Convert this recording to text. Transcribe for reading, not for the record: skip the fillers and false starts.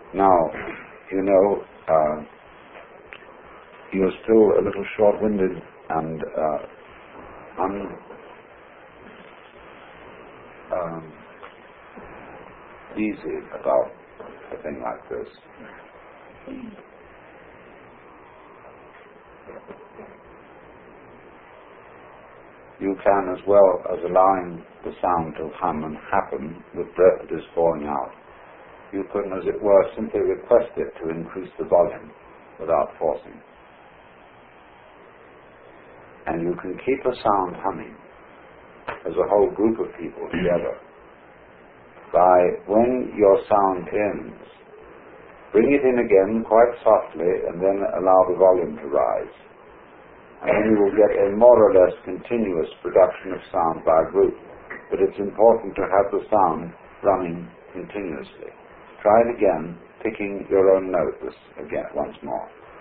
Now, you know, you're still a little short-winded and easy about a thing like this. You can, as well as allowing the sound to hum and happen with breath that is falling out, you can, as it were, simply request it to increase the volume without forcing. And you can keep a sound humming as a whole group of people together by, when your sound ends, bring it in again quite softly and then allow the volume to rise. And then you will get a more or less continuous production of sound by a group. But it's important to have the sound running continuously. Try it again, picking your own note again once more.